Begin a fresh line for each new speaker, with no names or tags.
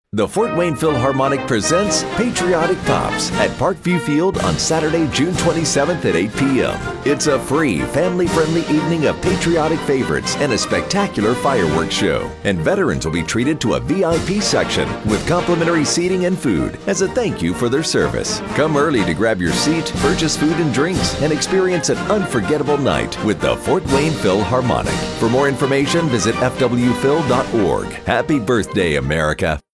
The Fort Wayne Philharmonic presents Patriotic Pops at Parkview Field on Saturday, June 27th at 8 p.m. It's a free, family-friendly evening of patriotic favorites and a spectacular fireworks show. And veterans will be treated to a VIP section with complimentary seating and food as a thank you for their service. Come early to grab your seat, purchase food and drinks, and experience an unforgettable night with the Fort Wayne Philharmonic. For more information, visit fwphil.org. Happy birthday, America.